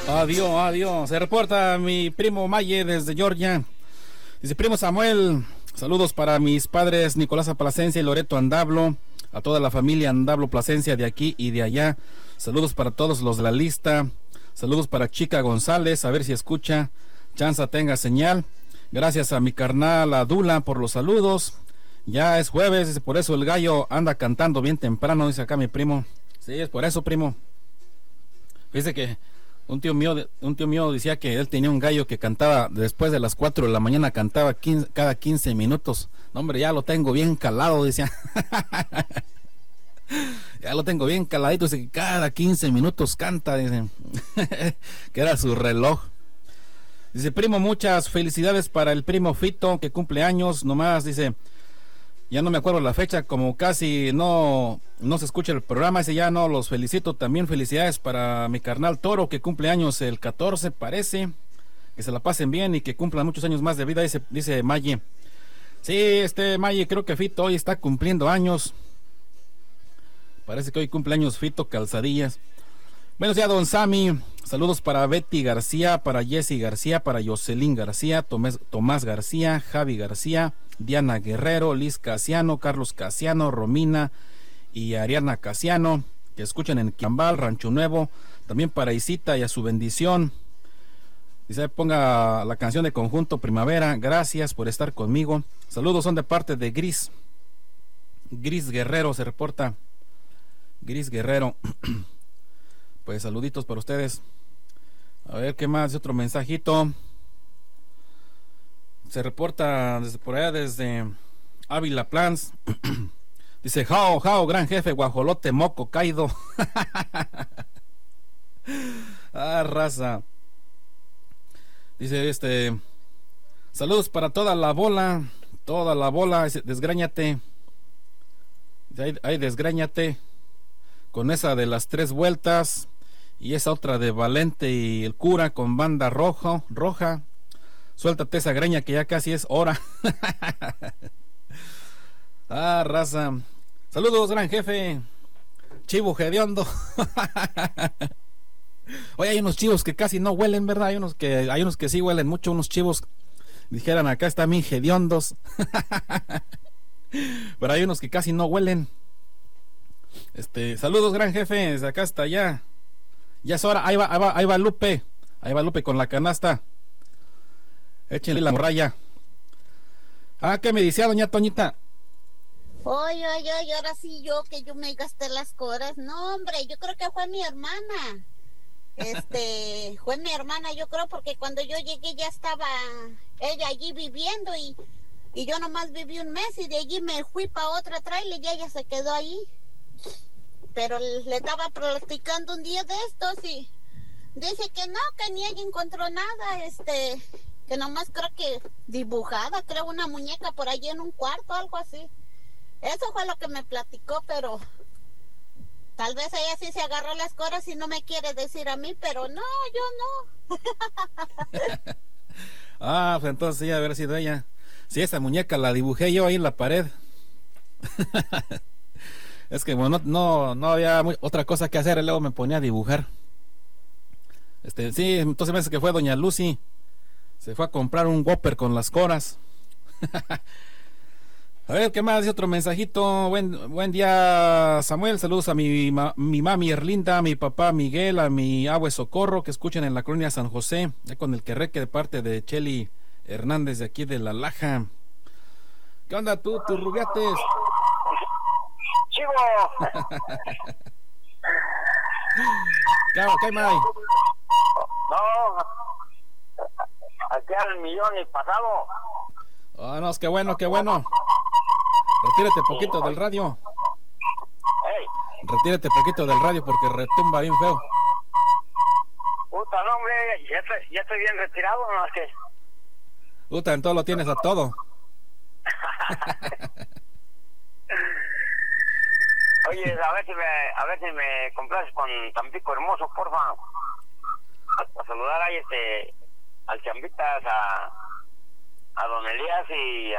Adiós, adiós. Se reporta mi primo Maye desde Georgia. Dice, primo Samuel, saludos para mis padres Nicolás Plasencia y Loreto Andablo, a toda la familia Andablo Plasencia de aquí y de allá. Saludos para todos los de la lista. Saludos para Chica González, a ver si escucha. Chanza tenga señal. Gracias a mi carnal Adula por los saludos. Ya es jueves, dice, por eso el gallo anda cantando bien temprano, dice acá mi primo. Sí, es por eso, primo. Dice que un tío mío decía que él tenía un gallo que cantaba después de las 4 de la mañana, cantaba cada 15 minutos. No, hombre, ya lo tengo bien calado, decía. Ya lo tengo bien caladito, dice que cada 15 minutos canta, dice. Que era su reloj. Dice, primo, muchas felicidades para el primo Fito, que cumple años, nomás, dice, ya no me acuerdo la fecha, como casi no se escucha el programa, dice, ya no los felicito. También felicidades para mi carnal Toro, que cumple años el 14, parece, que se la pasen bien y que cumplan muchos años más de vida, dice Maye. Sí, Maye, creo que Fito hoy está cumpliendo años, parece que hoy cumple años Fito Calzadillas. Buenos días, don Sammy. Saludos para Betty García, para Jessy García, para Jocelyn García, Tomás García, Javi García, Diana Guerrero, Liz Casiano, Carlos Casiano, Romina y Ariana Casiano, que escuchan en Quiambal, Rancho Nuevo. También para Isita y a su bendición. Dice, ponga la canción de Conjunto Primavera. Gracias por estar conmigo. Saludos son de parte de Gris Guerrero, se reporta. Gris Guerrero. Pues saluditos para ustedes. A ver qué más, otro mensajito. Se reporta desde por allá, desde Ávila Plans. Dice, jao, gran jefe, guajolote, moco, caído. Ah, raza. Dice, saludos para toda la bola, desgráñate. Ahí desgráñate. Con esa de las 3 vueltas y esa otra de Valente y el cura con banda roja. Suéltate esa greña que ya casi es hora. Ah, raza. Saludos, gran jefe. Chivo hediondo. Oye, hay unos chivos que casi no huelen, ¿verdad? Hay unos que sí huelen mucho, unos chivos. Dijeran, acá están bien hediondos. Pero hay unos que casi no huelen. Saludos, gran jefe, desde acá hasta allá. Ya es hora, ahí va Lupe. Ahí va Lupe con la canasta. Échenle la morralla. Ah, ¿qué me decía doña Toñita? Oye, ahora sí yo me gasté las coras. No, hombre, yo creo que fue mi hermana. Fue mi hermana, yo creo, porque cuando yo llegué ya estaba ella allí viviendo y yo nomás viví un mes y de allí me fui para otra trailer y ella se quedó ahí. Pero le estaba platicando un día de estos y dice que no, que ni ella encontró nada, que nomás creo que dibujada, creo una muñeca por allí en un cuarto, algo así. Eso fue lo que me platicó, pero tal vez ella sí se agarró las coras y no me quiere decir a mí, pero no, yo no. Ah, pues entonces sí, haber sido ella. Sí, esa muñeca la dibujé yo ahí en la pared. Es que bueno, no había otra cosa que hacer, y luego me ponía a dibujar. Sí, entonces me dice que fue doña Lucy. Se fue a comprar un Whopper con las coras. A ver, ¿qué más? Dice otro mensajito. Buen día, Samuel. Saludos a mi mami Erlinda, a mi papá Miguel, a mi abue Socorro, que escuchan en la colonia San José, ya con el querreque de parte de Cheli Hernández de aquí de La Laja. ¿Qué onda tú, tus rubiates? Chivo. ¿Qué más hay? No, aquí al millón y pasado. Oh, no, es que bueno. Retírate poquito del radio. Hey. Retírate poquito del radio porque retumba bien feo. Puta, no, hombre, ya estoy bien retirado, ¿no? Es que... Puta, en todo lo tienes a todo. Oye, a ver si me complaces con Tampico Hermoso, porfa. A saludar ahí al Chambitas, a don Elías y